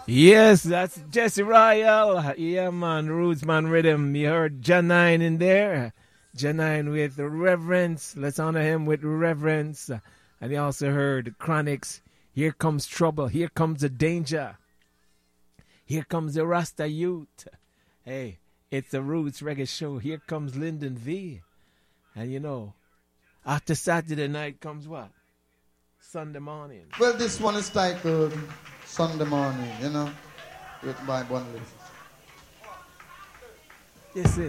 Yes, that's Jesse Royal. Yeah, man, Roots Man Rhythm. You heard Janine in there. Janine with reverence. Let's honor him with reverence. And you also heard Chronics. Here comes trouble. Here comes the danger. Here comes the Rasta youth. Hey, it's the Roots Reggae Show. Here comes Lyndon V. And you know, after Saturday night comes what? Sunday morning. Well, this one is titled Sunday Morning, you know, written by Bunley. Yes, it.